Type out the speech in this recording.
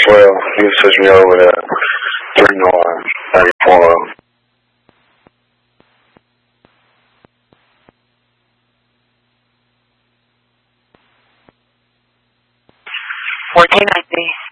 well. You can switch me over to 3-34. $14.90.